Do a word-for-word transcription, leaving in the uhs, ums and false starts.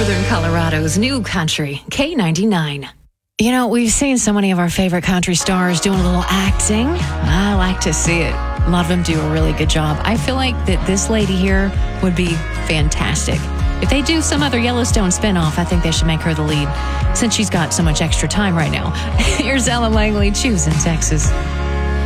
Northern Colorado's new country, K ninety-nine. You know, we've seen so many of our favorite country stars doing a little acting. I like to see it. A lot of them do a really good job. I feel like that this lady here would be fantastic. If they do some other Yellowstone spinoff, I think they should make her the lead, since she's got so much extra time right now. Here's Ellen Langley, Choose in Texas.